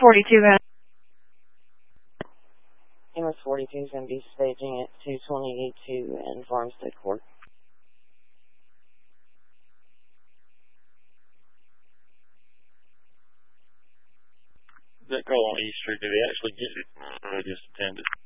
42 MS 42 is going to be staging at 222 in Farmstead Court. That call on East Street, did they actually get it? Or they just attended?